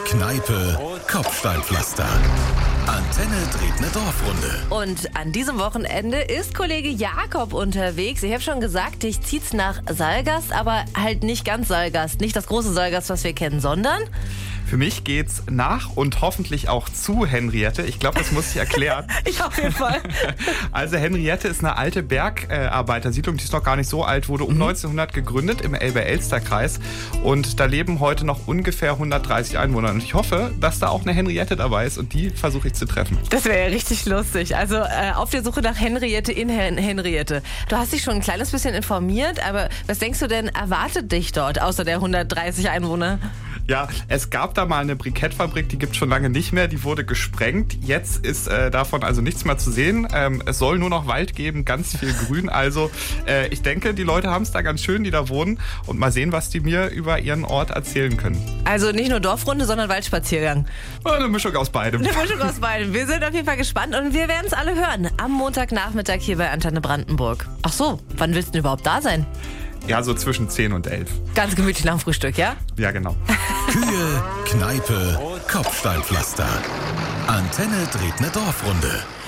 Kneipe, Kopfsteinpflaster. Antenne dreht eine Dorfrunde. Und an diesem Wochenende ist Kollege Jakob unterwegs. Ich habe schon gesagt, dich zieht's nach Saalgast, aber halt nicht ganz Saalgast. Nicht das große Saalgast, was wir kennen, sondern... Für mich geht's nach und hoffentlich auch zu Henriette. Ich glaube, das muss ich erklären. Ich auf jeden Fall. Also Henriette ist eine alte Bergarbeitersiedlung, die ist noch gar nicht so alt, wurde um 1900 gegründet im Elbe-Elster-Kreis. Und da leben heute noch ungefähr 130 Einwohner. Und ich hoffe, dass da auch eine Henriette dabei ist und die versuche ich zu treffen. Das wäre ja richtig lustig. Also auf der Suche nach Henriette in Henriette. Du hast dich schon ein kleines bisschen informiert, aber was denkst du denn, erwartet dich dort, außer der 130 Einwohner? Ja, es gab da mal eine Brikettfabrik, die gibt es schon lange nicht mehr, die wurde gesprengt. Jetzt ist davon also nichts mehr zu sehen. Es soll nur noch Wald geben, ganz viel Grün. Also ich denke, die Leute haben es da ganz schön, die da wohnen. Und mal sehen, was die mir über ihren Ort erzählen können. Also nicht nur Dorfrunde, sondern Waldspaziergang. Eine Mischung aus beidem. Eine Mischung aus beidem. Wir sind auf jeden Fall gespannt und wir werden es alle hören. Am Montagnachmittag hier bei Antenne Brandenburg. Ach so, wann willst du denn überhaupt da sein? Ja, so zwischen 10 und 11. Ganz gemütlich nach dem Frühstück, ja? Ja, genau. Kühe, Kneipe, Kopfsteinpflaster. Antenne dreht eine Dorfrunde.